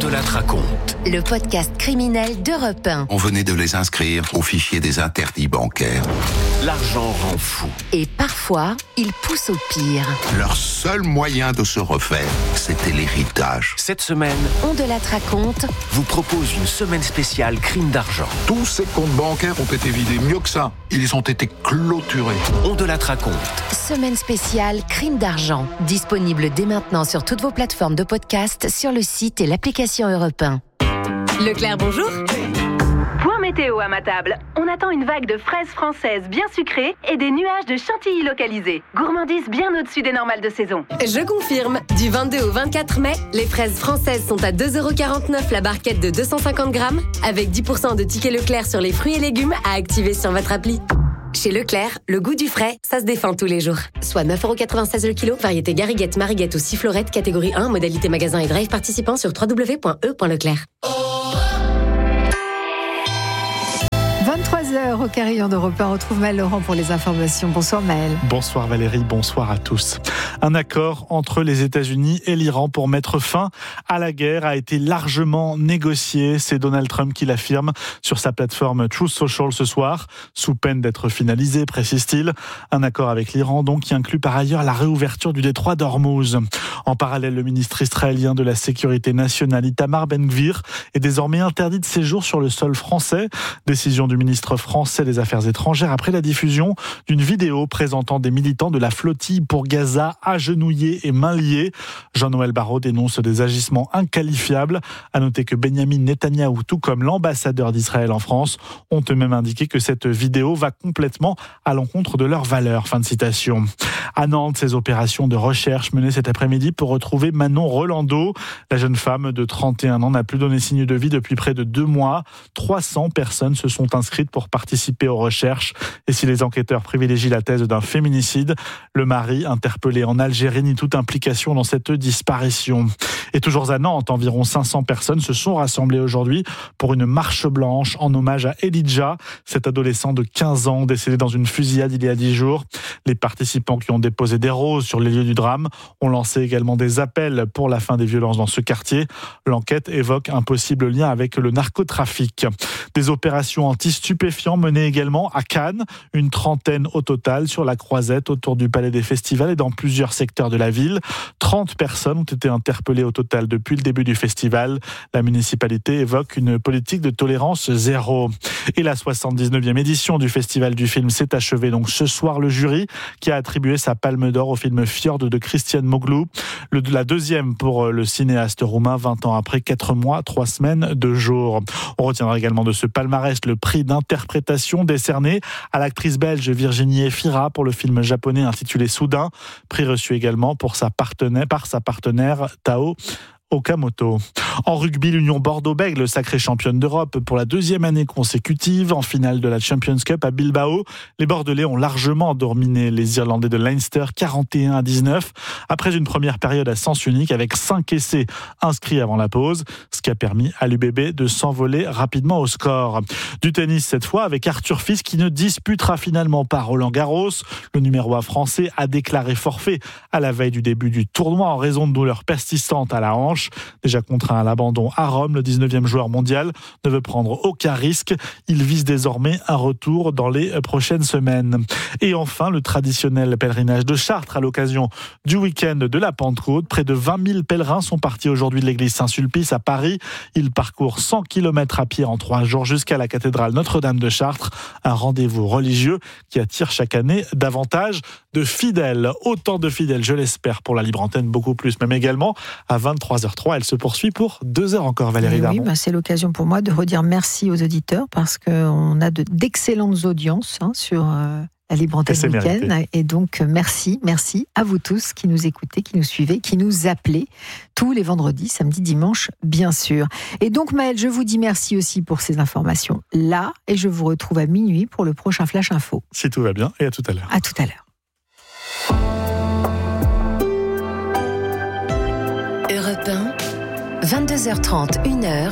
Delattre raconte. Le podcast criminel d'Europe 1. On venait de les inscrire au fichier des interdits bancaires. L'argent rend fou. Et parfois, il pousse au pire. Leur seul moyen de se refaire, c'était l'héritage. Cette semaine, On Delattre raconte vous propose une semaine spéciale crime d'argent. Tous ces comptes bancaires ont été vidés. Mieux que ça, ils ont été clôturés. On Delattre raconte. Semaine spéciale crime d'argent. Disponible dès maintenant sur toutes vos plateformes de podcast, sur le site et l'application Europe 1. Leclerc, bonjour. Point météo à ma table. On attend une vague de fraises françaises bien sucrées et des nuages de chantilly localisés. Gourmandise bien au-dessus des normales de saison. Je confirme, du 22 au 24 mai, les fraises françaises sont à 2,49€ la barquette de 250 grammes, avec 10% de tickets Leclerc sur les fruits et légumes à activer sur votre appli. Chez Leclerc, le goût du frais, ça se défend tous les jours. Soit 9,96€ le kilo, variété Gariguette, Mariguette ou Sifflorette, catégorie 1, modalité magasin et drive participant sur www.e.leclerc. 23h au Carillon d'Europe 1, on retrouve Maël Laurent pour les informations. Bonsoir Maël. Bonsoir Valérie, bonsoir à tous. Un accord entre les États-Unis et l'Iran pour mettre fin à la guerre a été largement négocié. C'est Donald Trump qui l'affirme sur sa plateforme Truth Social ce soir, sous peine d'être finalisé, précise-t-il. Un accord avec l'Iran donc qui inclut par ailleurs la réouverture du détroit d'Ormuz. En parallèle, le ministre israélien de la Sécurité nationale, Itamar Ben-Gvir, est désormais interdit de séjour sur le sol français. Décision du ministre français des Affaires étrangères après la diffusion d'une vidéo présentant des militants de la flottille pour Gaza agenouillés et mains liées. Jean-Noël Barrot dénonce des agissements inqualifiables. À noter que Benyamin Netanyahou, tout comme l'ambassadeur d'Israël en France, ont eux-mêmes indiqué que cette vidéo va complètement à l'encontre de leurs valeurs. Fin de citation. À Nantes, ces opérations de recherche menées cet après-midi pour retrouver Manon Rolando. La jeune femme de 31 ans n'a plus donné signe de vie depuis près de 2 mois. 300 personnes se sont inscrites pour participer aux recherches. Et si les enquêteurs privilégient la thèse d'un féminicide, le mari, interpellé en Algérie, nie toute implication dans cette disparition. Et toujours à Nantes, environ 500 personnes se sont rassemblées aujourd'hui pour une marche blanche en hommage à Elijah, cet adolescent de 15 ans décédé dans une fusillade il y a 10 jours. Les participants qui ont déposé des roses sur les lieux du drame ont lancé également des appels pour la fin des violences dans ce quartier. L'enquête évoque un possible lien avec le narcotrafic. Des opérations anti-stupéfiants menées également à Cannes, une trentaine au total sur la Croisette autour du Palais des Festivals et dans plusieurs secteurs de la ville. 30 personnes ont été interpellées au total depuis le début du festival. La municipalité évoque une politique de tolérance zéro. Et la 79e édition du Festival du film s'est achevée donc ce soir. Le jury qui a attribué sa palme d'or au film Fjord de Cristian Moglu. La deuxième pour le cinéaste roumain 20 ans après 4 mois, 3 semaines, 2 jours. On retiendra également de ce palmarès le prix d'interprétation décerné à l'actrice belge Virginie Efira pour le film japonais intitulé Soudain. Prix reçu également par sa partenaire Tao Okamoto. En rugby, l'Union Bordeaux-Bègles, sacrée championne d'Europe pour la 2e année consécutive, en finale de la Champions Cup à Bilbao. Les Bordelais ont largement dominé les Irlandais de Leinster 41-19, après une première période à sens unique avec 5 essais inscrits avant la pause, ce qui a permis à l'UBB de s'envoler rapidement au score. Du tennis cette fois avec Arthur Fils qui ne disputera finalement pas Roland-Garros. Le numéro 1 français a déclaré forfait à la veille du début du tournoi en raison de douleurs persistantes à la hanche. Déjà contraint à l'abandon à Rome, le 19e joueur mondial ne veut prendre aucun risque. Il vise désormais un retour dans les prochaines semaines. Et enfin, le traditionnel pèlerinage de Chartres à l'occasion du week-end de la Pentecôte. Près de 20 000 pèlerins sont partis aujourd'hui de l'église Saint-Sulpice à Paris. Ils parcourent 100 km à pied en 3 jours jusqu'à la cathédrale Notre-Dame de Chartres. Un rendez-vous religieux qui attire chaque année davantage de fidèles. Autant de fidèles, je l'espère, pour la libre antenne, beaucoup plus, même également à 23h03. Elle se poursuit pour 2 heures encore, Valérie Darmon. Oui, c'est l'occasion pour moi de redire merci aux auditeurs parce qu'on a d'excellentes audiences sur la libre antenne week-end. Et donc, merci à vous tous qui nous écoutez, qui nous suivez, qui nous appelez tous les vendredis, samedis, dimanches, bien sûr. Et donc, Maël, je vous dis merci aussi pour ces informations-là et je vous retrouve à minuit pour le prochain Flash Info. Si tout va bien, et à tout à l'heure. À tout à l'heure. Europe 1, 22h30, 1h.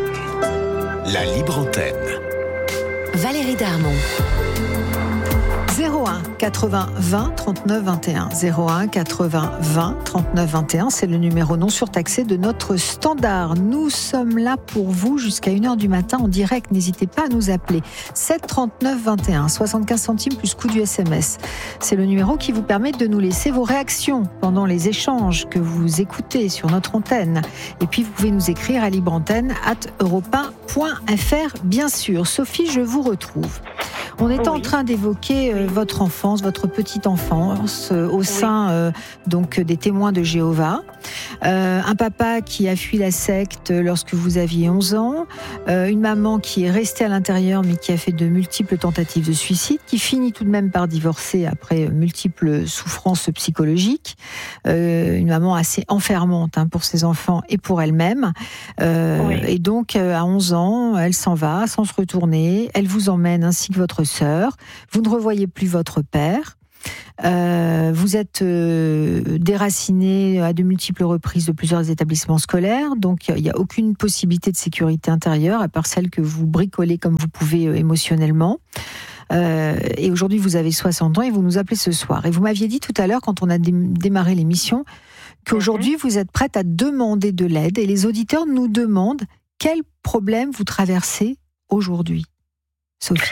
La libre antenne. Valérie Darmon. 01 80 20 39 21. 01 80 20 39 21, c'est le numéro non surtaxé de notre standard. Nous sommes là pour vous jusqu'à 1h du matin en direct. N'hésitez pas à nous appeler. 7 39 21, 75 centimes plus coût du SMS. C'est le numéro qui vous permet de nous laisser vos réactions pendant les échanges que vous écoutez sur notre antenne. Et puis vous pouvez nous écrire à libreantenne@europe1.fr, bien sûr. Sophie, je vous retrouve. On est en train d'évoquer votre enfance, votre petite enfance au sein donc des témoins de Jéhovah. Un papa qui a fui la secte lorsque vous aviez 11 ans, une maman qui est restée à l'intérieur mais qui a fait de multiples tentatives de suicide, qui finit tout de même par divorcer après multiples souffrances psychologiques, une maman assez enfermante pour ses enfants et pour elle-même. Et donc à 11 ans, elle s'en va sans se retourner, elle vous emmène ainsi que votre sœur, vous ne revoyez plus votre père. Vous êtes déraciné à de multiples reprises de plusieurs établissements scolaires, donc il n'y a aucune possibilité de sécurité intérieure à part celle que vous bricolez comme vous pouvez émotionnellement. Et aujourd'hui vous avez 60 ans et vous nous appelez ce soir. Et vous m'aviez dit tout à l'heure quand on a démarré l'émission qu'aujourd'hui vous êtes prête à demander de l'aide et les auditeurs nous demandent quel problème vous traversez aujourd'hui, Sophie.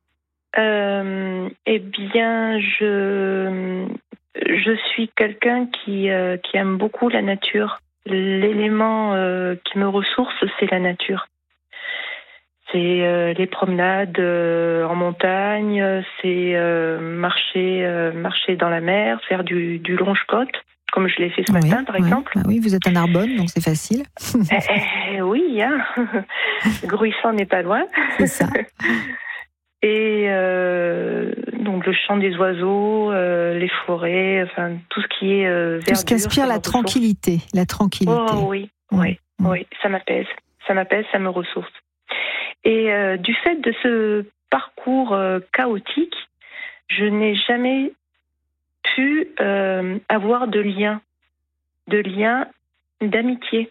Eh bien, je suis quelqu'un qui aime beaucoup la nature. L'élément qui me ressource, c'est la nature. C'est les promenades en montagne, c'est marcher dans la mer, faire du longe-côte, comme je l'ai fait ce matin, par exemple. Ah oui, vous êtes à Narbonne, donc c'est facile. Oui, Gruissant n'est pas loin. C'est ça. Et donc le chant des oiseaux, les forêts, enfin tout ce qui est verdure. Tout ce qui inspire la tranquillité. Oh oui, ça m'apaise, ça me ressource. Et du fait de ce parcours chaotique, je n'ai jamais pu avoir de lien d'amitié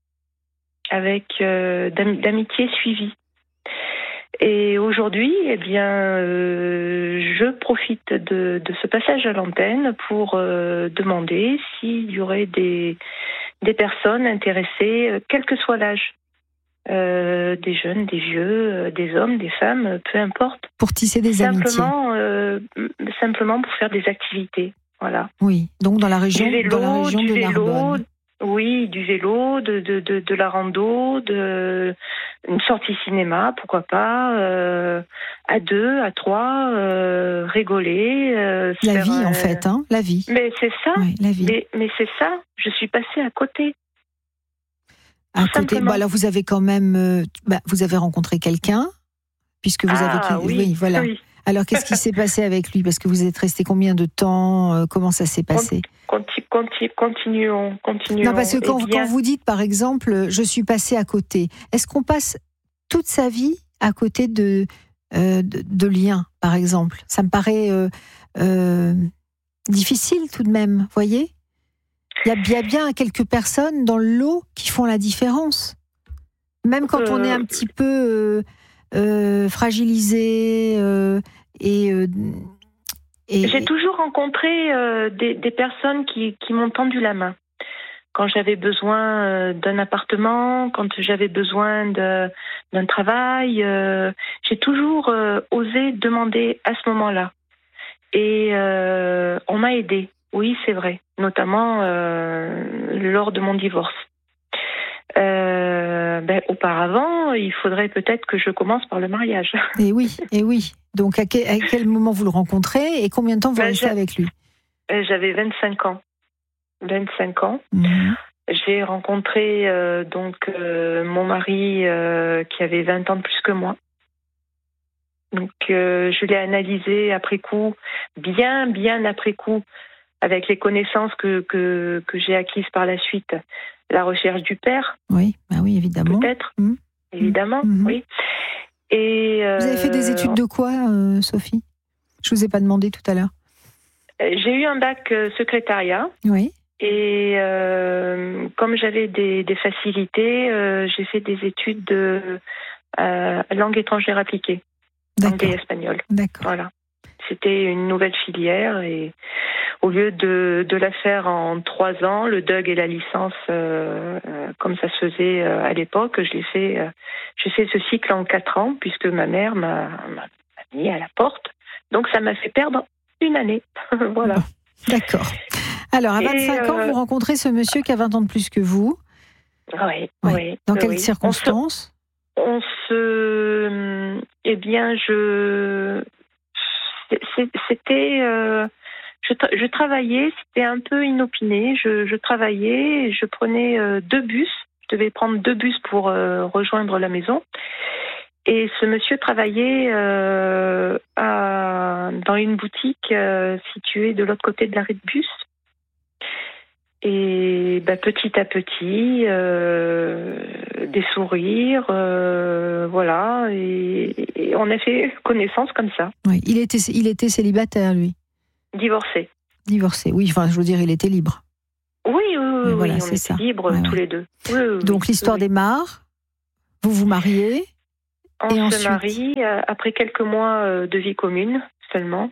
d'amitié suivie. Et aujourd'hui, eh bien, je profite de ce passage à l'antenne pour demander s'il y aurait des personnes intéressées, quel que soit l'âge, des jeunes, des vieux, des hommes, des femmes, peu importe. Pour tisser des amitiés. Simplement pour faire des activités, voilà. Oui, donc dans la région de Narbonne. Oui, du vélo, de la rando, une sortie cinéma, pourquoi pas, à 2, à 3, rigoler. La vie, en fait, la vie. Mais c'est ça, la vie. Mais c'est ça, je suis passée à côté. À côté, alors vous avez quand même, vous avez rencontré quelqu'un, puisque vous avez... Oui, voilà. Oui. Alors, qu'est-ce qui s'est passé avec lui ? Parce que vous êtes resté combien de temps ? Comment ça s'est passé ? Continuons. Non, parce que quand vous dites, par exemple, je suis passé à côté, est-ce qu'on passe toute sa vie à côté de liens, par exemple ? Ça me paraît difficile tout de même, voyez ? Il y a bien quelques personnes dans le lot qui font la différence. Même quand on est un petit peu fragilisé et j'ai toujours rencontré des personnes qui m'ont tendu la main. Quand j'avais besoin d'un appartement, quand j'avais besoin d'un travail, j'ai toujours osé demander à ce moment-là. Et on m'a aidée, oui, c'est vrai, notamment lors de mon divorce. Auparavant, il faudrait peut-être que je commence par le mariage. Et oui. Donc, à quel moment vous le rencontrez et combien de temps vous restez avec lui ? J'avais 25 ans. 25 ans. Mm-hmm. J'ai rencontré mon mari qui avait 20 ans de plus que moi. Donc, je l'ai analysé après coup, bien après coup, avec les connaissances que j'ai acquises par la suite. La recherche du père. Oui, évidemment. Peut-être, évidemment, oui. Et vous avez fait des études de quoi, Sophie ? Je vous ai pas demandé tout à l'heure. J'ai eu un bac secrétariat. Oui. Et comme j'avais des facilités, j'ai fait des études de langue étrangère appliquée. Anglais et espagnol. D'accord. Voilà. C'était une nouvelle filière et au lieu de la faire en 3 ans, le DUG et la licence, comme ça se faisait à l'époque, j'ai fait ce cycle en 4 ans puisque ma mère m'a mis à la porte. Donc ça m'a fait perdre 1 année. Voilà. D'accord. Alors, à 25 ans, vous rencontrez ce monsieur qui a 20 ans de plus que vous. Oui. Dans quelles circonstances ? Je travaillais, c'était un peu inopiné. Je travaillais, je prenais 2 bus. Je devais prendre 2 bus pour rejoindre la maison. Et ce monsieur travaillait dans une boutique située de l'autre côté de l'arrêt de bus. Et petit à petit, des sourires, voilà, et on a fait connaissance comme ça. Oui, il était célibataire, lui. Divorcé, oui, enfin, je veux dire, il était libre. Oui, voilà, on était libres tous les deux. Donc l'histoire démarre, vous vous mariez. On se marie après quelques mois de vie commune seulement.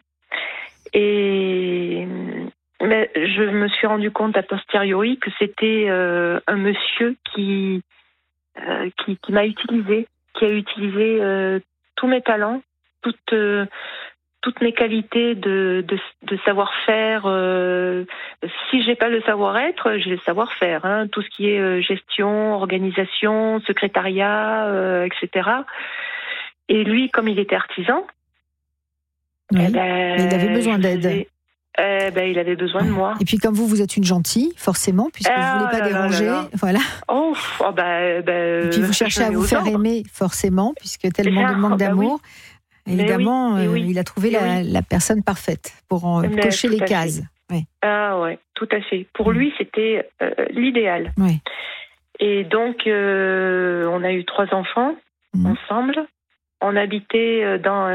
Et je me suis rendu compte a posteriori que c'était un monsieur qui m'a utilisé, qui a utilisé tous mes talents, toutes mes qualités de savoir-faire. Si j'ai pas le savoir-être, j'ai le savoir-faire. Hein, tout ce qui est gestion, organisation, secrétariat, etc. Et lui, comme il était artisan, il avait besoin d'aide. Il avait besoin de moi. Et puis comme vous êtes une gentille, forcément, puisque vous ne voulez pas déranger, voilà. Et puis vous cherchez à vous faire aimer, forcément, puisque tellement de manque d'amour. Oui. Évidemment, il a trouvé la personne parfaite pour cocher les cases. Oui. Ah ouais, tout à fait. Pour lui, c'était l'idéal. Oui. Et donc, on a eu 3 enfants ensemble. On habitait dans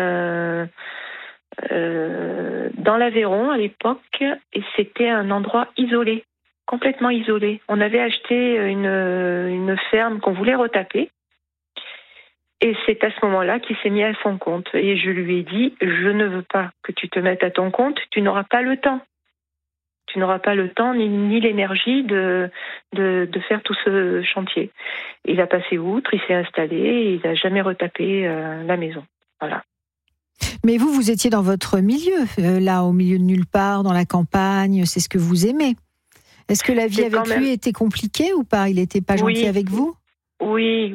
l'Aveyron à l'époque, et c'était un endroit isolé, complètement isolé. On avait acheté une ferme qu'on voulait retaper, et c'est à ce moment-là qu'il s'est mis à son compte. Et je lui ai dit, je ne veux pas que tu te mettes à ton compte, tu n'auras pas le temps. Tu n'auras pas le temps ni l'énergie de faire tout ce chantier. Il a passé outre, il s'est installé, et il n'a jamais retapé la maison. Voilà. Mais vous étiez dans votre milieu, là, au milieu de nulle part, dans la campagne, c'est ce que vous aimez. Est-ce que la vie avec lui était compliquée ou pas ? Il n'était pas gentil avec vous ? Oui.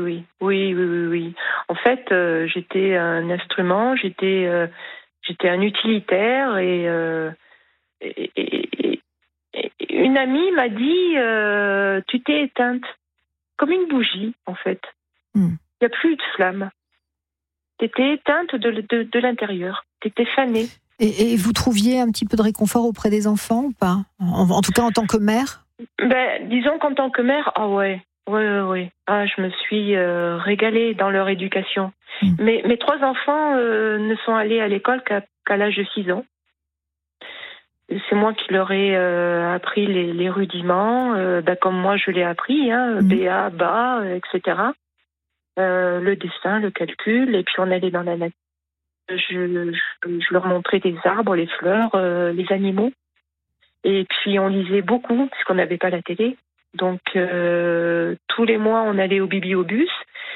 En fait, j'étais un instrument, j'étais un utilitaire, et une amie m'a dit tu t'es éteinte, comme une bougie, en fait. Il n'y a plus de flamme. T'étais éteinte de l'intérieur. T'étais fanée. Et vous trouviez un petit peu de réconfort auprès des enfants ou pas ? En tout cas, en tant que mère ? Disons qu'en tant que mère, oui. Ah, je me suis régalée dans leur éducation. Mes 3 enfants ne sont allés à l'école qu'à l'âge de 6 ans. C'est moi qui leur ai appris les rudiments, comme moi je l'ai appris, BA, BA, etc. Le dessin, le calcul, et puis on allait dans la nature. Je leur montrais des arbres, les fleurs, les animaux. Et puis on lisait beaucoup, puisqu'on n'avait pas la télé. Donc tous les mois, on allait au bibliobus,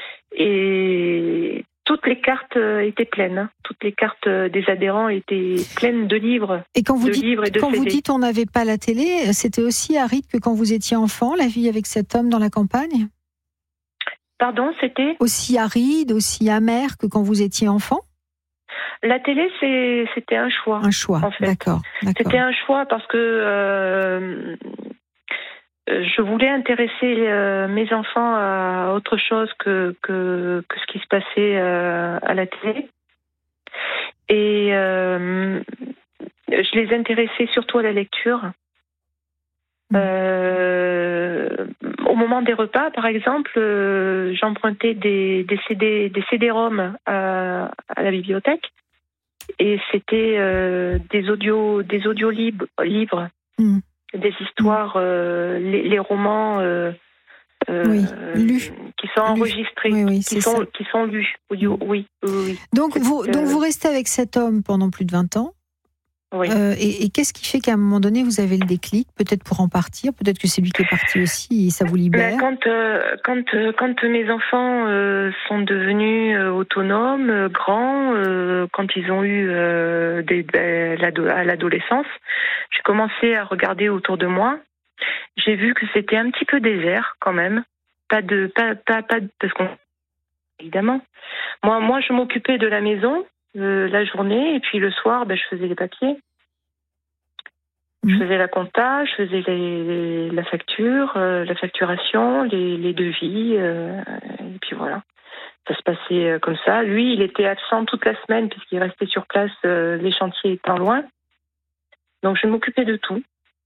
et toutes les cartes étaient pleines. Toutes les cartes des adhérents étaient pleines de livres. Et quand vous dites on n'avait pas la télé, c'était aussi aride que quand vous étiez enfant, la vie avec cet homme dans la campagne ? Pardon, c'était ? Aussi aride, aussi amer que quand vous étiez enfant ? La télé, c'était un choix. Un choix, en fait. D'accord. C'était un choix parce que je voulais intéresser mes enfants à autre chose que ce qui se passait à la télé. Et je les intéressais surtout à la lecture. Au moment des repas, par exemple, j'empruntais des CD-ROM à la bibliothèque, et c'était des audio-livres, des histoires, les romans lus, qui sont enregistrés, qui sont lus. Oui. Donc vous restez avec cet homme pendant plus de 20 ans. Oui. Et qu'est-ce qui fait qu'à un moment donné, vous avez le déclic, peut-être pour en partir, peut-être que c'est lui qui est parti aussi et ça vous libère? Quand mes enfants sont devenus autonomes, grands, quand ils ont eu à l'adolescence, j'ai commencé à regarder autour de moi. J'ai vu que c'était un petit peu désert quand même. Pas parce qu'on évidemment. Moi, je m'occupais de la maison la journée et puis le soir, je faisais les papiers. Je faisais la compta, je faisais la facture, la facturation, les devis, et puis voilà. Ça se passait comme ça. Lui, il était absent toute la semaine puisqu'il restait sur place, les chantiers étant loin. Donc je m'occupais de tout.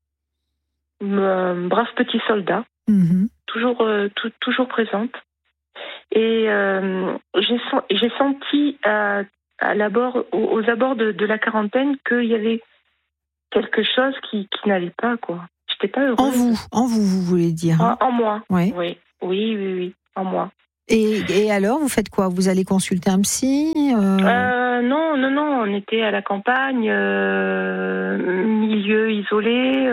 Brave petit soldat, toujours présente. Et j'ai senti aux abords de la quarantaine qu'il y avait quelque chose qui n'allait pas, quoi. J'étais pas heureuse. En vous voulez dire? En moi. Oui, en moi. Et alors, vous faites quoi? Vous allez consulter un psy? Non, on était à la campagne, milieu isolé.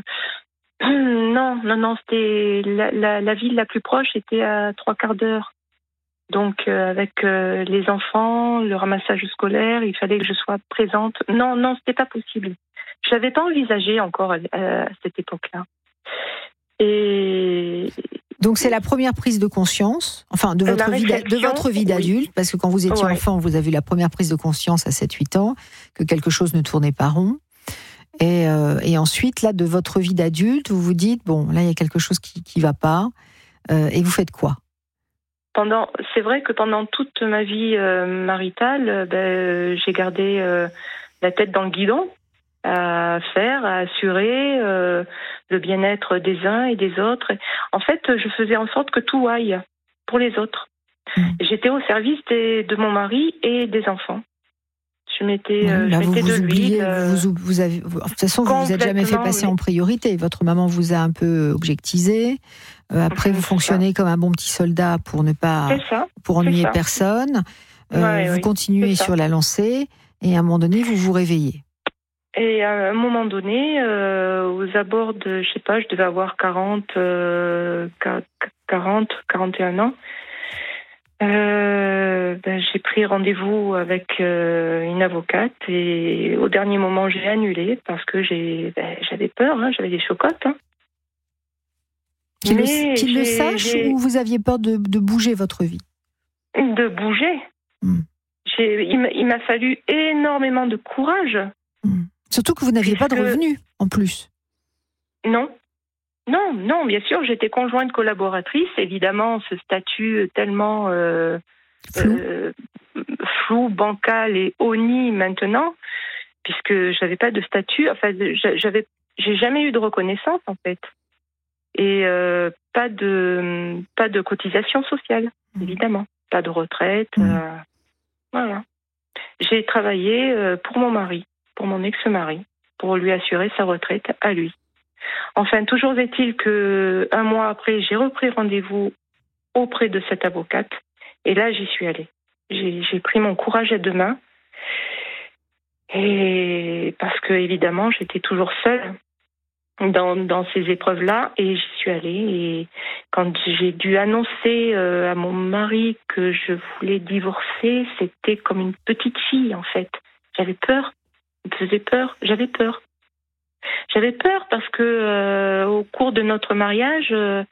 Non, c'était la ville la plus proche était à 3/4 d'heure. Donc avec les enfants, le ramassage scolaire, il fallait que je sois présente. Non, c'était pas possible. Je l'avais pas envisagé encore à cette époque-là. Et donc c'est la première prise de conscience, enfin de votre vie d'adulte, parce que quand vous étiez enfant, vous avez eu la première prise de conscience à 7-8 ans que quelque chose ne tournait pas rond. Et ensuite, là, de votre vie d'adulte, vous vous dites, bon, là, il y a quelque chose qui va pas. Et vous faites quoi? C'est vrai que pendant toute ma vie maritale, j'ai gardé la tête dans le guidon, à assurer le bien-être des uns et des autres. En fait, je faisais en sorte que tout aille pour les autres. J'étais au service de mon mari et des enfants. Je mettais de l'huile. De toute façon, vous vous êtes jamais fait passer en priorité. Votre maman vous a un peu objectisé. Après, vous fonctionnez comme un bon petit soldat pour ennuyer personne. Vous continuez sur la lancée et à un moment donné, vous vous réveillez. Et à un moment donné, aux abords de, je sais pas, je devais avoir 41 ans. J'ai pris rendez-vous avec une avocate et au dernier moment j'ai annulé parce que j'avais peur, j'avais des chocottes. Qu'il le sache ou vous aviez peur de bouger votre vie? De bouger. Il m'a fallu énormément de courage. Surtout que vous n'aviez pas de revenus en plus. Non, bien sûr, j'étais conjointe collaboratrice. Évidemment, ce statut tellement flou, bancal et honni maintenant, puisque j'avais pas de statut. Enfin, j'ai jamais eu de reconnaissance en fait, et pas de cotisation sociale, évidemment, pas de retraite. Voilà. J'ai travaillé pour mon mari, pour mon ex-mari, pour lui assurer sa retraite à lui. Enfin, toujours est-il que 1 mois après, j'ai repris rendez-vous auprès de cette avocate. Et là, j'y suis allée. J'ai pris mon courage à 2 mains. Et parce que, évidemment, j'étais toujours seule dans ces épreuves-là. Et j'y suis allée. Et quand j'ai dû annoncer à mon mari que je voulais divorcer, c'était comme une petite fille, en fait. J'avais peur. Ça me faisait peur. J'avais peur. J'avais peur parce que au cours de notre mariage,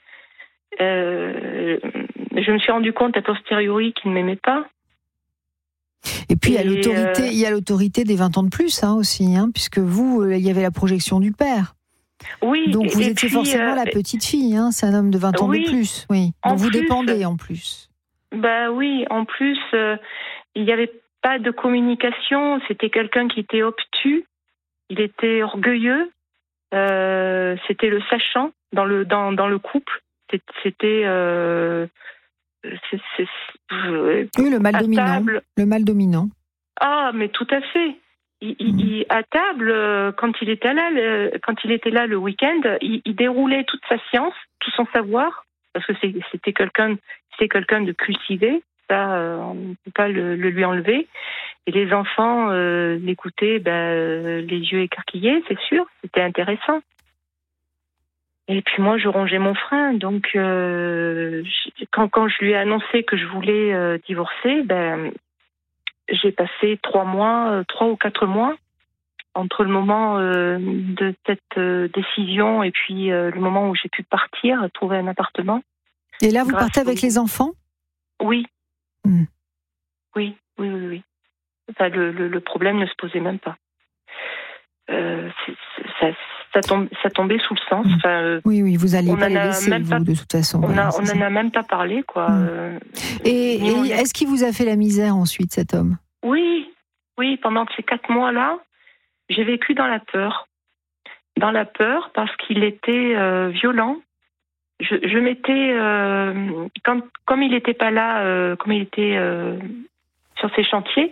je me suis rendu compte a posteriori qu'il ne m'aimait pas. Et puis il y a l'autorité des 20 ans de plus aussi, puisque vous, il y avait la projection du père. Oui. Donc vous étiez forcément la petite fille, c'est un homme de 20 ans de plus. Oui. Donc vous dépendez en plus. Oui, en plus, il n'y avait pas de communication. C'était quelqu'un qui était obtus. Il était orgueilleux, c'était le sachant dans le couple. C'était le mal dominant. Le mal dominant. Ah, mais tout à fait. À table, quand il était là le week-end, il déroulait toute sa science, tout son savoir, parce que c'était quelqu'un, c'est quelqu'un de cultivé, ça, on ne peut pas le lui enlever. Et les enfants l'écoutaient, les yeux écarquillés, c'est sûr, c'était intéressant. Et puis moi, je rongeais mon frein. Donc, quand je lui ai annoncé que je voulais divorcer, j'ai passé 3 ou 4 mois entre le moment de cette décision et puis le moment où j'ai pu partir, trouver un appartement. Et là, vous partez avec les enfants ? Oui. Oui. Enfin, le problème ne se posait même pas. Ça tombait sous le sens. Enfin, oui, vous n'alliez pas les laisser, de toute façon. On n'en a même pas parlé, quoi. Et est-ce qu'il vous a fait la misère ensuite, cet homme ? Oui, pendant ces 4 mois-là, j'ai vécu dans la peur. Dans la peur parce qu'il était violent. Je m'étais... comme il n'était pas là, comme il était sur ses chantiers,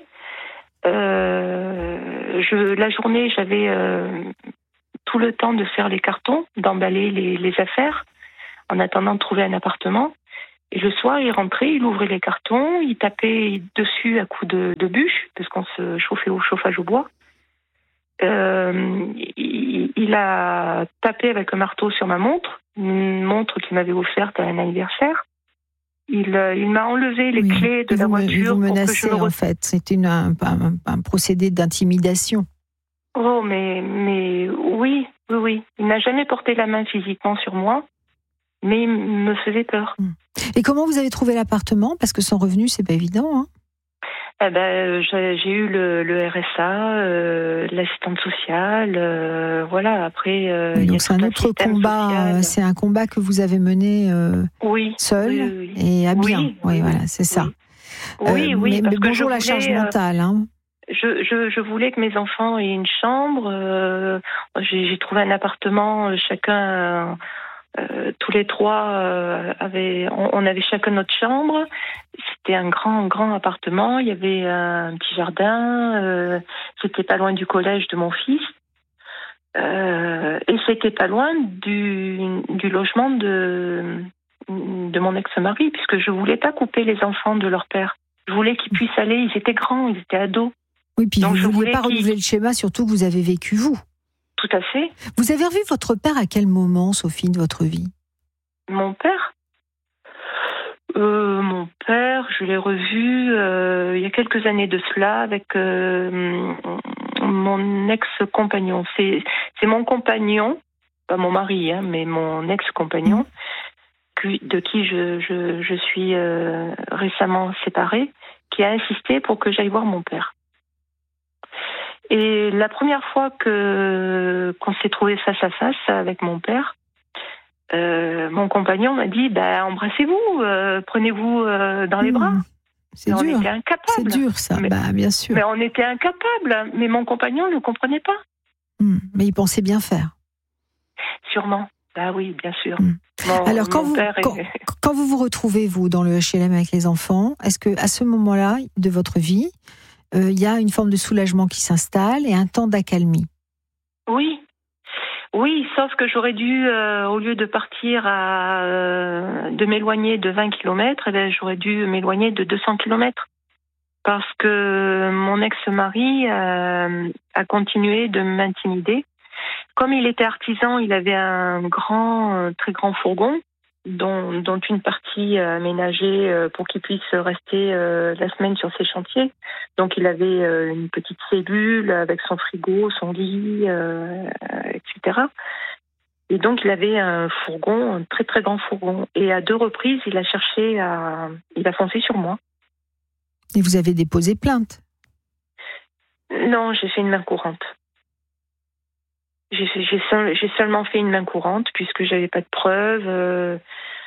la journée, j'avais tout le temps de faire les cartons, d'emballer les affaires, en attendant de trouver un appartement. Et le soir, il rentrait, il ouvrait les cartons, il tapait dessus à coups de bûche, parce qu'on se chauffait au chauffage au bois. Il a tapé avec un marteau sur ma montre, une montre qu'il m'avait offerte à un anniversaire. Il m'a enlevé les clés de la voiture. Vous menacez, en fait. C'était un procédé d'intimidation. Oh, mais oui. Il n'a jamais porté la main physiquement sur moi, mais il me faisait peur. Et comment vous avez trouvé l'appartement ? Parce que sans revenu, c'est pas évident, hein ? J'ai eu le RSA, l'assistante sociale, voilà. Après, donc c'est un autre combat. C'est un combat que vous avez mené seul et à bien. Oui, voilà, c'est ça. Oui. Mais bonjour la charge mentale. Hein. Je voulais que mes enfants aient une chambre. J'ai trouvé un appartement, chacun. Tous les 3 on avait chacun notre chambre. C'était un grand appartement. Il y avait un petit jardin. C'était pas loin du collège de mon fils. Et c'était pas loin du logement de mon ex-mari, puisque je voulais pas couper les enfants de leur père. Je voulais qu'ils puissent aller. Ils étaient grands, ils étaient ados. Oui, puis donc, vous ne vouliez pas renouveler le schéma, surtout que vous avez vécu vous. Tout à fait. Vous avez revu votre père à quel moment, Sophie, de votre vie ? Mon père ? Mon père, je l'ai revu il y a quelques années de cela avec mon ex-compagnon. C'est mon compagnon, pas mon mari, mais mon ex-compagnon, de qui je suis récemment séparée, qui a insisté pour que j'aille voir mon père. Et la première fois qu'on s'est trouvé face à face avec mon père, mon compagnon m'a dit embrassez-vous, prenez-vous dans les bras. C'est dur. On était incapables. C'est dur ça, bien sûr. Mais on était incapables. Mais mon compagnon ne comprenait pas. Mais il pensait bien faire. Sûrement. Oui, bien sûr. Alors quand vous vous retrouvez vous dans le HLM avec les enfants, est-ce que à ce moment-là de votre vie, il y a une forme de soulagement qui s'installe et un temps d'accalmie? Oui, sauf que j'aurais dû, au lieu de partir de m'éloigner de 20 km, j'aurais dû m'éloigner de 200 km. Parce que mon ex-mari a continué de m'intimider. Comme il était artisan, il avait un très grand fourgon, dont une partie aménagée pour qu'il puisse rester la semaine sur ses chantiers. Donc il avait une petite cellule avec son frigo, son lit, etc. Et donc il avait un fourgon, un très très grand fourgon. Et à 2 reprises, il a foncé sur moi. Et vous avez déposé plainte? Non, j'ai fait une main courante. J'ai seulement fait une main courante puisque j'avais pas de preuves.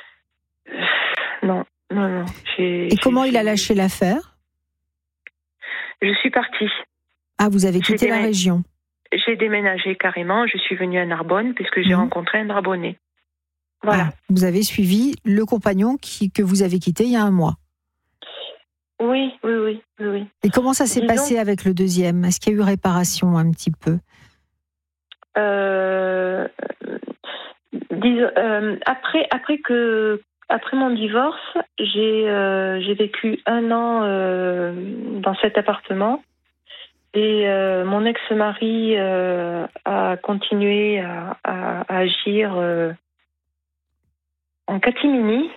Non. Et comment il a lâché l'affaire? Je suis partie. Ah, vous avez quitté la région? J'ai déménagé carrément. Je suis venue à Narbonne puisque j'ai rencontré un Narbonnais. Voilà. Ah, vous avez suivi le compagnon que vous avez quitté il y a 1 mois? Oui. Et comment ça s'est passé avec le deuxième? Est-ce qu'il y a eu réparation un petit peu? Après après mon divorce, j'ai vécu 1 an dans cet appartement. Et mon ex-mari a continué à agir en catimini.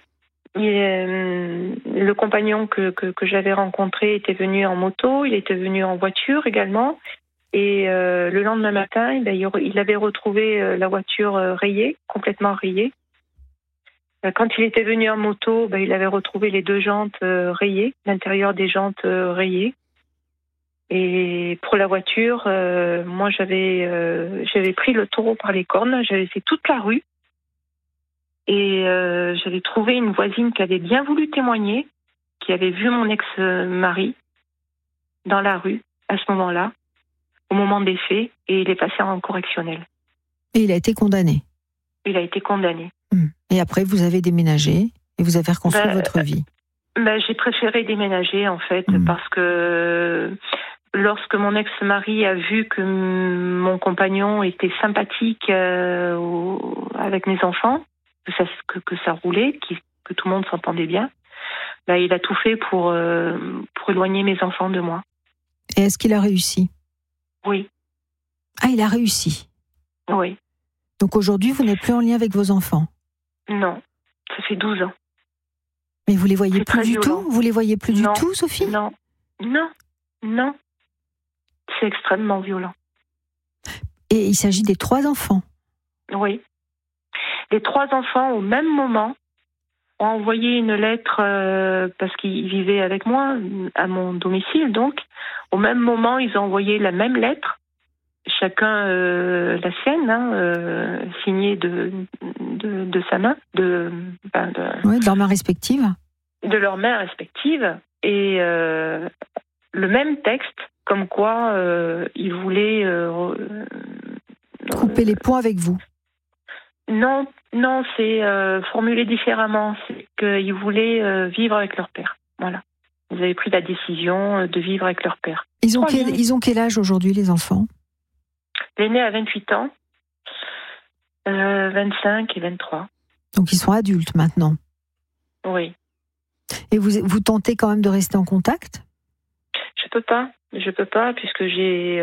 Le compagnon que j'avais rencontré était venu en moto, il était venu en voiture également. Et le lendemain matin, il avait retrouvé la voiture rayée, complètement rayée. Quand il était venu en moto, il avait retrouvé les 2 jantes rayées, l'intérieur des jantes rayées. Et pour la voiture, moi j'avais pris le taureau par les cornes, j'avais fait toute la rue. Et j'avais trouvé une voisine qui avait bien voulu témoigner, qui avait vu mon ex-mari dans la rue à ce moment-là, au moment des faits, et il est passé en correctionnel. Et il a été condamné? Il a été condamné. Et après, vous avez déménagé et vous avez reconstruit votre vie? J'ai préféré déménager, en fait, parce que lorsque mon ex-mari a vu que mon compagnon était sympathique avec mes enfants, que ça roulait, que tout le monde s'entendait bien, il a tout fait pour éloigner mes enfants de moi. Et est-ce qu'il a réussi? Oui. Ah, il a réussi? Oui. Donc aujourd'hui, vous n'êtes plus en lien avec vos enfants? Non, ça fait 12 ans. Mais vous les voyez plus du violent. tout? Vous les voyez plus du tout, Sophie? Non. C'est extrêmement violent. Et il s'agit des 3 enfants? Oui. Les 3 enfants, au même moment, ont envoyé une lettre, parce qu'ils vivaient avec moi, à mon domicile, donc. Au même moment, ils ont envoyé la même lettre, chacun la sienne, signée de sa main, de leurs mains respectives. De leurs mains respectives. Et le même texte, comme quoi ils voulaient... couper les ponts avec vous? Non, c'est formulé différemment. C'est qu'ils voulaient vivre avec leur père. Voilà. Ils avaient pris la décision de vivre avec leur père. Ils ont quel âge aujourd'hui, les enfants? L'aîné a 28 ans, 25 et 23. Donc ils sont adultes maintenant? Oui. Et vous tentez quand même de rester en contact? Je peux pas, puisque j'ai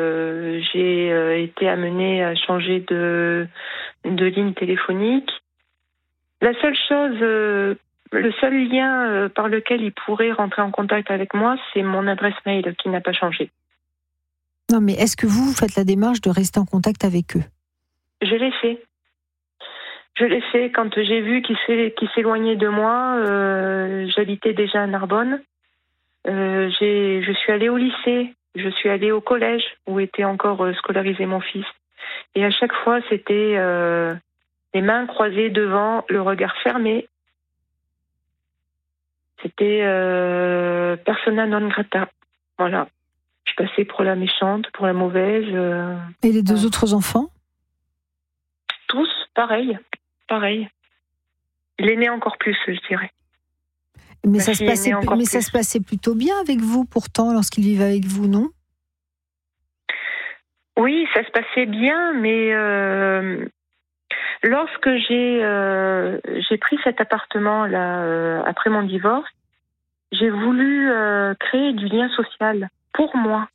été amenée à changer de ligne téléphonique. La seule chose, le seul lien par lequel il pourrait rentrer en contact avec moi, c'est mon adresse mail qui n'a pas changé. Non, mais est-ce que vous faites la démarche de rester en contact avec eux? Je l'ai fait. Quand j'ai vu qu'il s'éloignait de moi. J'habitais déjà à Narbonne. Je suis allée au lycée, je suis allée au collège où était encore scolarisé mon fils. Et à chaque fois, c'était les mains croisées devant, le regard fermé. C'était persona non grata. Voilà. Je passais pour la méchante, pour la mauvaise. Et les 2 autres enfants? Tous, pareil. L'aîné encore plus, je dirais. Mais ça se passait plutôt bien avec vous, pourtant, lorsqu'il vivait avec vous, non? Oui, ça se passait bien, mais lorsque j'ai pris cet appartement-là, après mon divorce, j'ai voulu créer du lien social pour moi.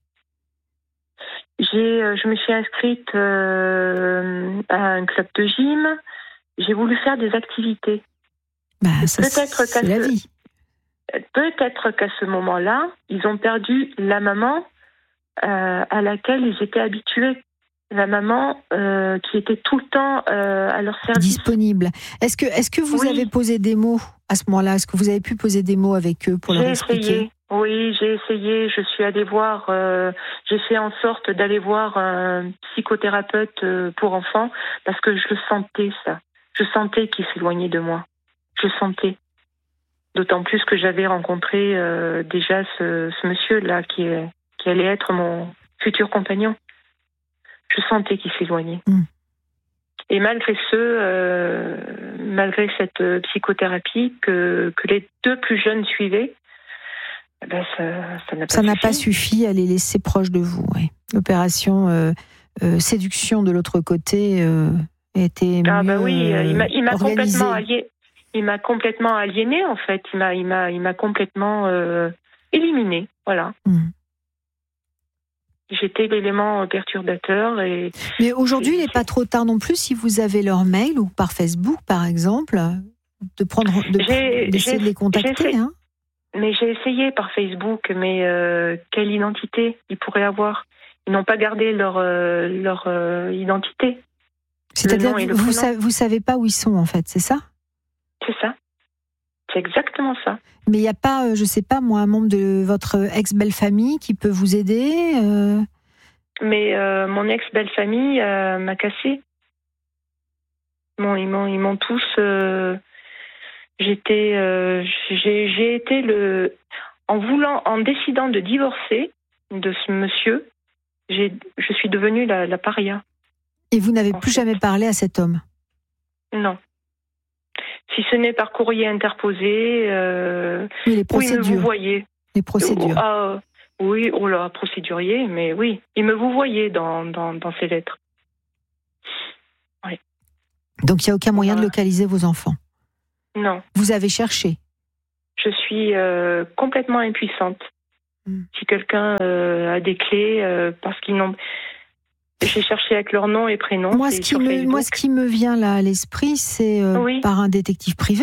Je me suis inscrite à un club de gym. J'ai voulu faire des activités. C'est la vie. Peut-être qu'à ce moment-là, ils ont perdu la maman à laquelle ils étaient habitués. La maman qui était tout le temps à leur service. Disponible. Est-ce que vous avez posé des mots à ce moment-là? Est-ce que vous avez pu poser des mots avec eux pour leur expliquer? Oui, j'ai essayé. Je suis allée voir. J'ai fait en sorte d'aller voir un psychothérapeute pour enfants parce que je le sentais, ça. Je sentais qu'il s'éloignait de moi. Je sentais. D'autant plus que j'avais rencontré déjà ce monsieur-là qui allait être mon futur compagnon. Je sentais qu'il s'éloignait. Et malgré cette psychothérapie que les 2 plus jeunes suivaient, ça n'a pas suffi à les laisser proches de vous. Ouais. L'opération séduction de l'autre côté était mieux il m'a complètement alliée. Il m'a complètement aliénée, en fait. Il m'a complètement éliminée. Voilà. J'étais l'élément perturbateur. Mais aujourd'hui, il n'est pas trop tard non plus, si vous avez leur mail ou par Facebook, par exemple, d'essayer de les contacter. Mais j'ai essayé par Facebook, mais quelle identité ils pourraient avoir? Ils n'ont pas gardé leur identité. C'est-à-dire que vous savez pas où ils sont, en fait, c'est ça? C'est ça. C'est exactement ça. Mais il n'y a pas, je sais pas, moi, un membre de votre ex-belle-famille qui peut vous aider Mais mon ex-belle-famille m'a cassé. Bon, ils m'ont tous... j'ai été en décidant de divorcer de ce monsieur, je suis devenue la paria. Et vous n'avez plus jamais parlé à cet homme? Non. Si ce n'est par courrier interposé, oui, les procédures. Oui, il me vouvoyait. Les procédures. Oui, procédurier, mais oui, il me vouvoyait dans ses lettres. Oui. Donc il n'y a aucun moyen de localiser vos enfants? Non. Vous avez cherché? Je suis complètement impuissante. Si quelqu'un a des clés, parce qu'ils n'ont... J'ai cherché avec leur nom et prénom. Moi, ce qui me vient là à l'esprit, c'est par un détective privé.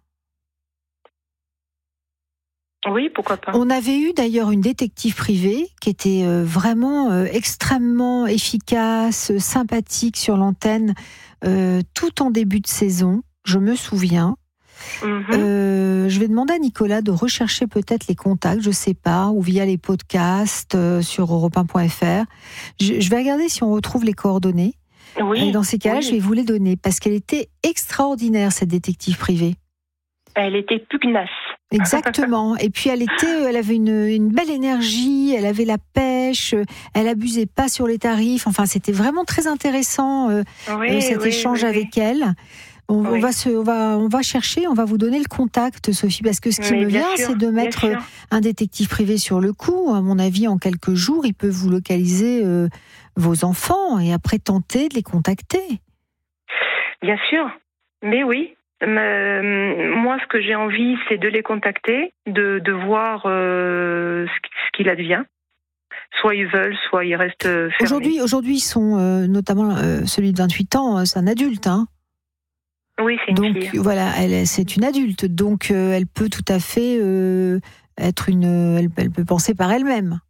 Oui, pourquoi pas. On avait eu d'ailleurs une détective privée qui était vraiment extrêmement efficace, sympathique sur l'antenne, tout en début de saison, je me souviens. Je vais demander à Nicolas de rechercher peut-être les contacts, je sais pas, ou via les podcasts sur europe1.fr. Je vais regarder si on retrouve les coordonnées. Oui, et dans ces cas-là, je vais vous les donner parce qu'elle était extraordinaire, cette détective privée. Elle était pugnace. Exactement. Et puis elle avait une belle énergie, elle avait la pêche, elle abusait pas sur les tarifs. Enfin, c'était vraiment très intéressant cet échange avec elle. On va chercher, on va vous donner le contact, Sophie, parce que ce qui me vient, c'est de mettre un détective privé sur le coup. À mon avis, en quelques jours, il peut vous localiser vos enfants et après tenter de les contacter. Bien sûr, mais oui. Moi, ce que j'ai envie, c'est de les contacter, de voir ce qu'il advient. Soit ils veulent, soit ils restent fermés. Aujourd'hui, ils sont, notamment celui de 28 ans, c'est un adulte, Oui, c'est une fille. Donc voilà, c'est une adulte, donc elle peut tout à fait être elle peut penser par elle-même.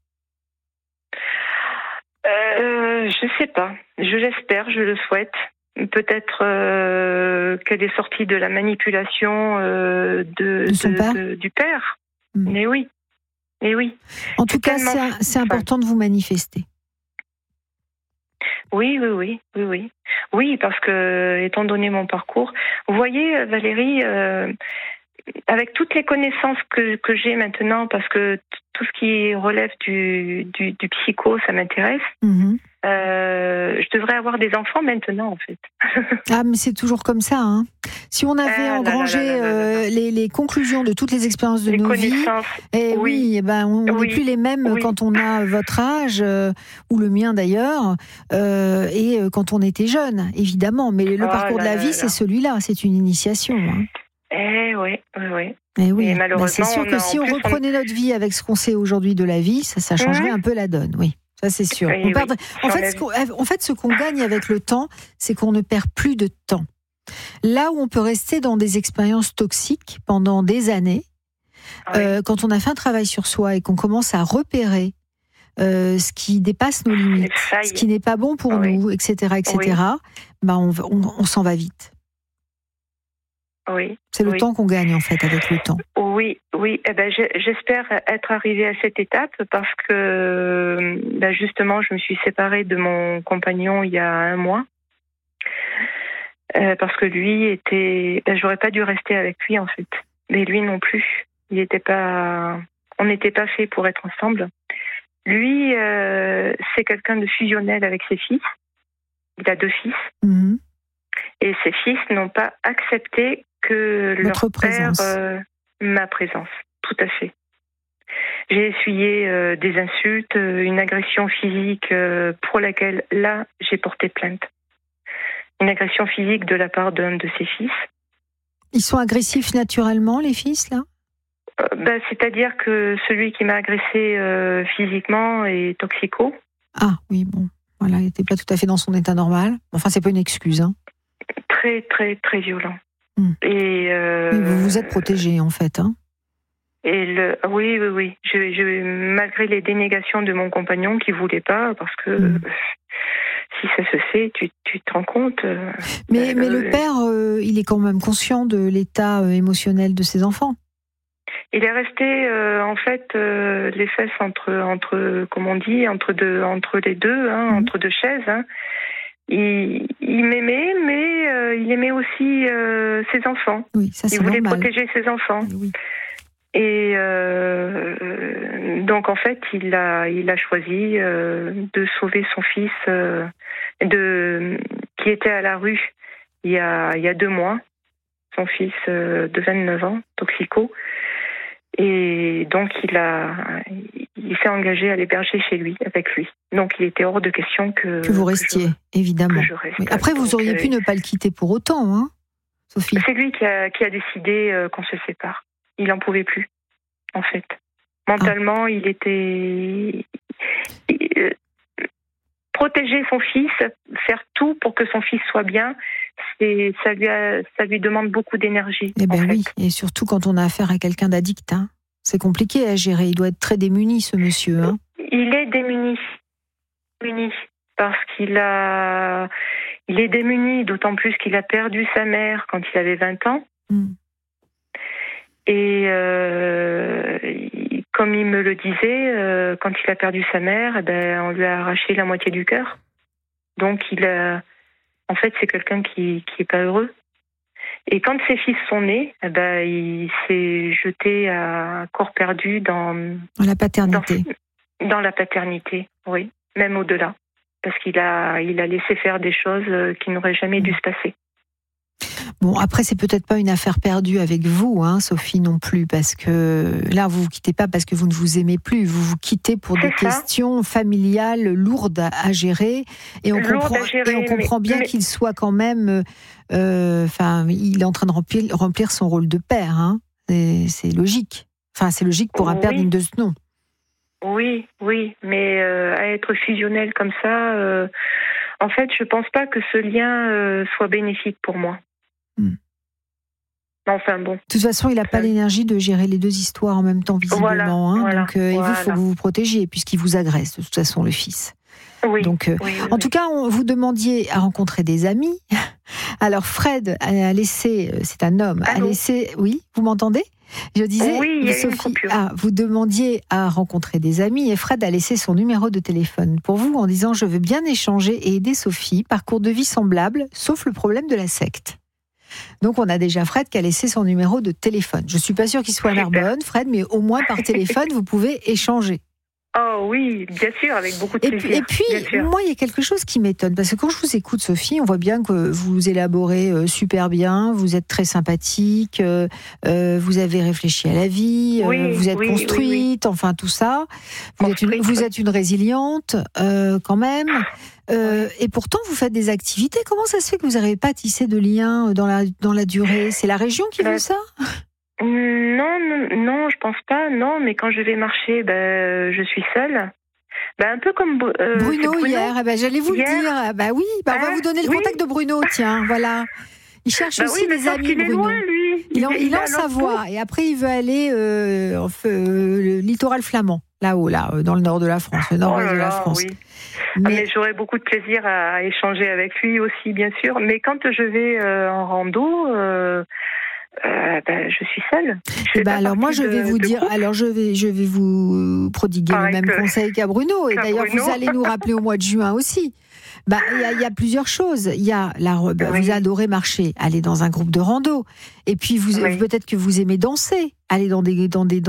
Je sais pas. Je l'espère, je le souhaite. Peut-être qu'elle est sortie de la manipulation du père. Mais oui. En tout cas, c'est important de vous manifester. Oui. Oui, parce que, étant donné mon parcours, vous voyez, Valérie, avec toutes les connaissances que j'ai maintenant, parce que tout ce qui relève du psycho, ça m'intéresse, je devrais avoir des enfants maintenant, en fait. Ah, mais c'est toujours comme ça, Si on avait engrangé les conclusions de toutes les expériences de nos vies, on n'est plus les mêmes quand on a votre âge, ou le mien d'ailleurs, et quand on était jeune, évidemment. Mais le parcours de la vie, c'est celui-là, c'est une initiation. Oui. Et oui, c'est sûr que si on reprenait notre vie avec ce qu'on sait aujourd'hui de la vie, ça changerait un peu la donne, oui. Ça, c'est sûr. En fait, ce qu'on gagne avec le temps, c'est qu'on ne perd plus de temps. Là où on peut rester dans des expériences toxiques pendant des années, quand on a fait un travail sur soi et qu'on commence à repérer ce qui dépasse nos limites, ce qui n'est pas bon pour nous, etc., on s'en va vite. Oui. C'est le temps qu'on gagne, en fait, avec le temps. Oui. J'espère être arrivée à cette étape parce que, justement, je me suis séparée de mon compagnon il y a 1 mois. Parce que lui j'aurais pas dû rester avec lui, en fait. Mais lui non plus. On n'était pas fait pour être ensemble. Lui, c'est quelqu'un de fusionnel avec ses fils. Il a 2 fils. Et ses fils n'ont pas accepté que votre leur père, ma présence, tout à fait. J'ai essuyé des insultes, une agression physique pour laquelle, là, j'ai porté plainte. Une agression physique de la part d'un de ses fils. Ils sont agressifs naturellement, les fils, là ? C'est-à-dire que celui qui m'a agressé physiquement est toxico. Ah oui, bon. Voilà, il n'était pas tout à fait dans son état normal. Enfin, c'est pas une excuse. Hein. Très, très, très violent. Et vous vous êtes protégée, en fait. Hein. Oui. Malgré les dénégations de mon compagnon qui ne voulait pas, parce que si ça se fait, tu te rends compte. Mais le père, il est quand même conscient de l'état émotionnel de ses enfants. Il est resté, en fait, les fesses entre, comme on dit, entre les deux, entre deux chaises. Hein. Il m'aimait, mais il aimait aussi ses enfants. Oui, ça, c'est il voulait normal. protéger ses enfants. Oui. Et donc, en fait, il a choisi de sauver son fils qui était à la rue il y a 2 mois. Son fils de 29 ans, toxico. Et donc, il s'est engagé à l'héberger chez lui, avec lui. Donc, il était hors de question que vous restiez, évidemment. Je reste. Mais après, vous auriez pu ne pas le quitter pour autant, hein, Sophie. C'est lui qui a décidé qu'on se sépare. Il n'en pouvait plus, en fait. Mentalement, il était... protéger son fils, faire tout pour que son fils soit bien, ça lui demande beaucoup d'énergie. Eh bien oui, et surtout quand on a affaire à quelqu'un d'addict. Hein. C'est compliqué à gérer, il doit être très démuni, ce monsieur. Hein. Il est démuni, parce qu'il est démuni, d'autant plus qu'il a perdu sa mère quand il avait 20 ans. Et comme il me le disait, quand il a perdu sa mère, on lui a arraché la moitié du cœur. Donc en fait, c'est quelqu'un qui est pas heureux. Et quand ses fils sont nés, il s'est jeté à corps perdu dans la paternité. Dans la paternité, oui, même au-delà, parce qu'il a laissé faire des choses qui n'auraient jamais dû se passer. Bon, après, c'est peut-être pas une affaire perdue avec vous, hein, Sophie, non plus, parce que là, vous vous quittez pas parce que vous ne vous aimez plus, vous vous quittez pour des questions familiales lourdes à gérer, et on comprend bien qu'il soit quand même, il est en train de remplir son rôle de père, hein. C'est logique. Enfin, c'est logique pour un père digne de ce nom. Oui, mais à être fusionnel comme ça, en fait, je pense pas que ce lien soit bénéfique pour moi. Enfin bon. De toute façon, il n'a pas l'énergie de gérer les 2 histoires en même temps, visiblement. Donc, il faut que vous vous protégiez, puisqu'il vous agresse, de toute façon, le fils. Oui. Donc, en tout cas, vous demandiez à rencontrer des amis. Alors, Fred a laissé, c'est un homme, a laissé... Oui, vous m'entendez ? Je disais, Sophie, vous demandiez à rencontrer des amis et Fred a laissé son numéro de téléphone pour vous en disant « Je veux bien échanger et aider Sophie, parcours de vie semblable, sauf le problème de la secte ». Donc on a déjà Fred qui a laissé son numéro de téléphone. Je ne suis pas sûre qu'il soit à Narbonne, Fred, mais au moins par téléphone, vous pouvez échanger. Oh oui, bien sûr, avec beaucoup de plaisir. Et puis, moi, il y a quelque chose qui m'étonne, parce que quand je vous écoute, Sophie, on voit bien que vous élaborez super bien, vous êtes très sympathique, vous avez réfléchi à la vie, vous êtes construite, enfin tout ça. Vous êtes une résiliente, quand même. Et pourtant, vous faites des activités. Comment ça se fait que vous n'arrivez pas à tisser de liens dans la durée ? C'est la région qui veut ça ? Non, je pense pas. Non, mais quand je vais marcher, je suis seule. Un peu comme Bruno hier. J'allais vous le dire. On va vous donner le contact de Bruno. Tiens, voilà. Il cherche aussi des amis, Bruno. Il est loin, lui. Il est en Savoie. Et après, il veut aller le littoral flamand. Là-haut, dans le nord de la France, le nord-ouest de la France. Oui. Mais j'aurais beaucoup de plaisir à échanger avec lui aussi, bien sûr. Mais quand je vais en rando... je suis seule. Alors moi je vais vous dire, alors je vais vous prodiguer le même conseil qu'à Bruno. Et d'ailleurs vous allez nous rappeler au mois de juin aussi. Il y a plusieurs choses. Il y a vous adorez marcher, aller dans un groupe de rando. Et puis peut-être que vous aimez danser, aller dans des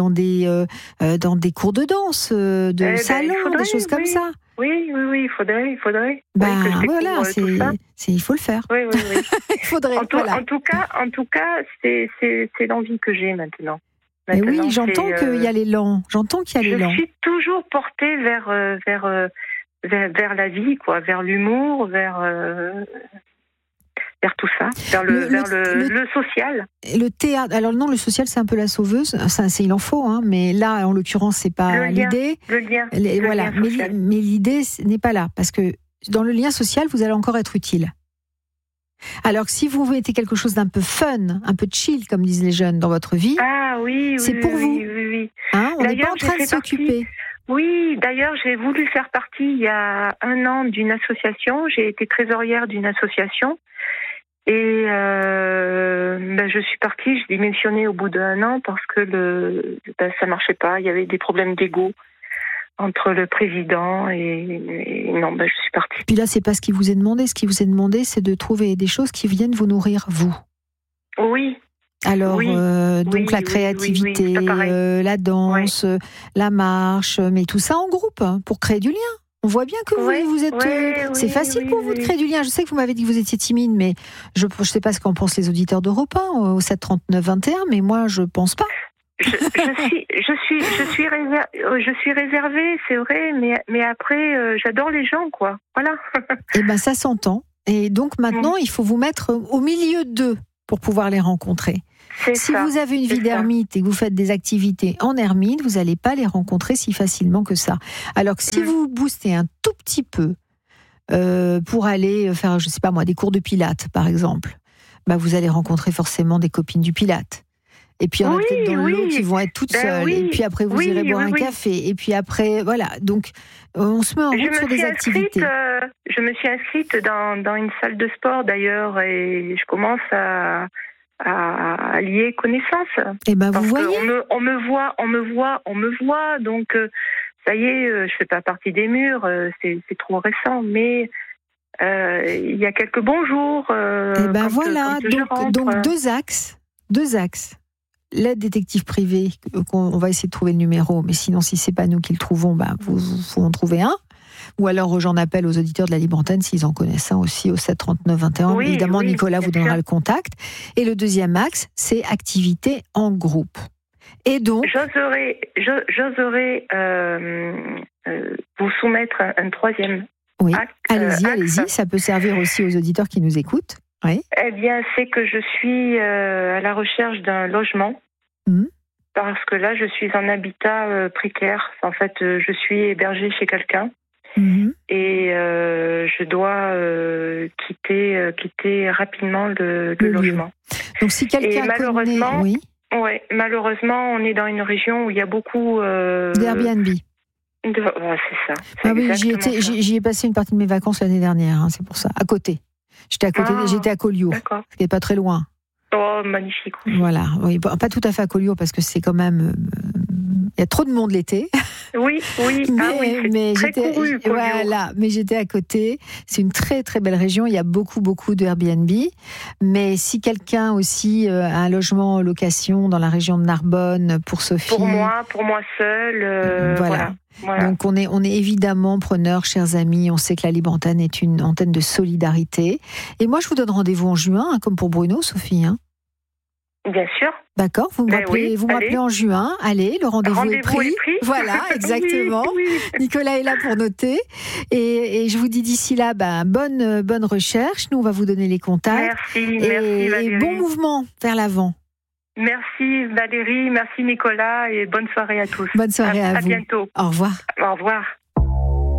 cours de danse, salon, des choses comme ça. Oui, il faudrait. Voilà, il faut le faire. Oui. Il faudrait. En tout cas, c'est l'envie que j'ai maintenant. Mais oui, j'entends qu'il y a l'élan. Je suis toujours portée vers la vie, quoi, vers l'humour, vers vers tout ça, vers le social. Le théâtre. Alors non, le social, c'est un peu la sauveuse. Ça, il en faut, hein, mais là, en l'occurrence, c'est pas l'idée. Le lien. Voilà, mais l'idée n'est pas là, parce que dans le lien social, vous allez encore être utile. Alors que si vous mettez quelque chose d'un peu fun, un peu chill, comme disent les jeunes, dans votre vie, c'est pour vous. Oui. Hein, on n'est pas en train de s'occuper. Oui, d'ailleurs, j'ai voulu faire partie il y a 1 an d'une association. J'ai été trésorière d'une association. Et je suis partie, j'ai démissionné au bout d'1 an parce que ça marchait pas. Il y avait des problèmes d'ego entre le président et non, je suis partie. Puis là, c'est pas ce qui vous est demandé. Ce qui vous est demandé, c'est de trouver des choses qui viennent vous nourrir, vous. Oui. Alors, donc la créativité, la danse, la marche, mais tout ça en groupe, hein, pour créer du lien. On voit bien que vous êtes... c'est facile pour vous de créer du lien. Je sais que vous m'avez dit que vous étiez timide, mais je ne sais pas ce qu'en pensent les auditeurs d'Europe 1 au 7 39 21, mais moi, je ne pense pas. Je suis réservée, c'est vrai, mais après, j'adore les gens, quoi. Voilà. Eh ben, ça s'entend. Et donc maintenant, il faut vous mettre au milieu d'eux pour pouvoir les rencontrer. Si vous avez une vie d'ermite et que vous faites des activités en ermite, vous n'allez pas les rencontrer si facilement que ça. Alors que si vous boostez un tout petit peu pour aller faire, je ne sais pas moi, des cours de pilates, par exemple, vous allez rencontrer forcément des copines du pilates. Et puis, il y en a peut-être dans le lot qui vont être toutes seules. Et puis après, vous irez boire un café. Et puis après, voilà. Donc, on se met en route sur des activités. Je me suis inscrite dans une salle de sport, d'ailleurs, et je commence à lier connaissances. Et vous voyez. On me voit. Donc, ça y est, je fais pas partie des murs. C'est trop récent, mais il y a quelques bons jours. Voilà. Donc, deux axes. L'aide détective privée, on va essayer de trouver le numéro, mais sinon, si c'est pas nous qui le trouvons, vous en trouvez un. Ou alors, j'en appelle aux auditeurs de la Libre Antenne s'ils en connaissent un aussi au 7 39 21. Évidemment, Nicolas vous donnera le contact. Et le deuxième axe, c'est activité en groupe. Et donc, j'oserais vous soumettre un troisième. Oui, allez-y. Ça peut servir aussi aux auditeurs qui nous écoutent. Oui. Eh bien, c'est que je suis à la recherche d'un logement. Parce que là, je suis en habitat précaire. En fait, je suis hébergée chez quelqu'un. Et je dois quitter rapidement le logement. Donc, si quelqu'un malheureusement, malheureusement, on est dans une région où il y a beaucoup d'Airbnb. C'est ça. J'y ai passé une partie de mes vacances l'année dernière. C'est pour ça. À côté. J'étais à Collioure, ce qui n'est pas très loin. Oh, magnifique. Voilà, pas tout à fait à Collioure parce que c'est quand même... Il y a trop de monde l'été. Oui. mais j'étais à côté. C'est une très très belle région. Il y a beaucoup de Airbnb. Mais si quelqu'un aussi a un logement en location dans la région de Narbonne pour Sophie. Pour moi seule. Voilà. Donc on est évidemment preneurs, chers amis. On sait que la Libre Antenne est une antenne de solidarité. Et moi, je vous donne rendez-vous en juin, comme pour Bruno, Sophie. Bien sûr. D'accord, vous m'appelez en juin. Allez, le rendez-vous est pris. Voilà, exactement. Nicolas est là pour noter. Et je vous dis d'ici là, bonne recherche. Nous, on va vous donner les contacts. Merci Valérie. Et bon mouvement vers l'avant. Merci Valérie, merci Nicolas et bonne soirée à tous. Bonne soirée à vous. À bientôt. Au revoir. Au revoir.